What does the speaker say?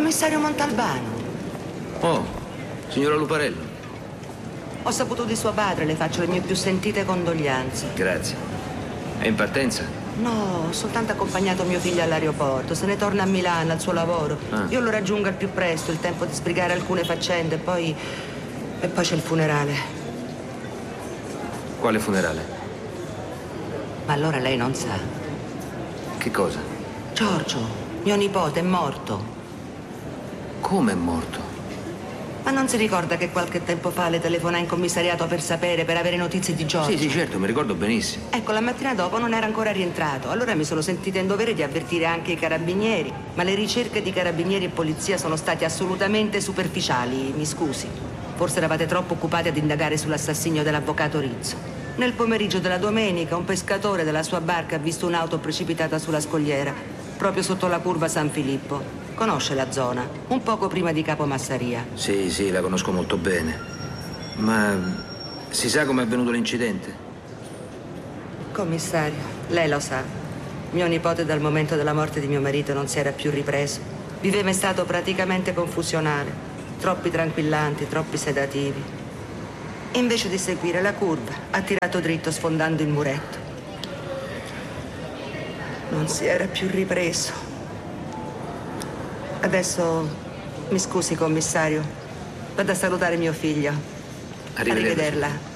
Commissario Montalbano. Oh, signora Luparello. Ho saputo di suo padre, le faccio le mie più sentite condoglianze. Grazie. È in partenza? No, ho soltanto accompagnato mio figlio all'aeroporto. Se ne torna a Milano, al suo lavoro. Io lo raggiungo al più presto, il tempo di sbrigare alcune faccende, e poi c'è il funerale. Quale funerale? Ma allora lei non sa. Che cosa? Giorgio, mio nipote, è morto. Come è morto? Ma non si ricorda che qualche tempo fa le telefonai in commissariato per sapere, per avere notizie di Giorgio? Sì, certo, mi ricordo benissimo. Ecco, la mattina dopo non era ancora rientrato. Allora mi sono sentita in dovere di avvertire anche i carabinieri. Ma le ricerche di carabinieri e polizia sono state assolutamente superficiali, mi scusi. Forse eravate troppo occupati ad indagare sull'assassinio dell'avvocato Rizzo. Nel pomeriggio della domenica un pescatore della sua barca ha visto un'auto precipitata sulla scogliera, proprio sotto la curva San Filippo. Conosce la zona, un poco prima di Capo Massaria. Sì, la conosco molto bene. Ma si sa come è avvenuto l'incidente? Commissario, lei lo sa. Mio nipote dal momento della morte di mio marito non si era più ripreso. Viveva in stato praticamente confusionale. Troppi tranquillanti, troppi sedativi. Invece di seguire la curva, ha tirato dritto sfondando il muretto. Non si era più ripreso. Adesso mi scusi, commissario. Vado a salutare mio figlio. Arrivederla. Arrivederla.